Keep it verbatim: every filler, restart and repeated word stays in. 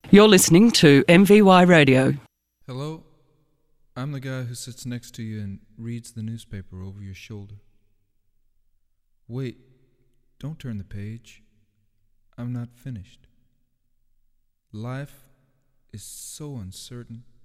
You're listening to M V Y Radio. Hello, I'm the guy who sits next to you and reads the newspaper over your shoulder. Wait, don't turn the page. I'm not finished. Life is so uncertain.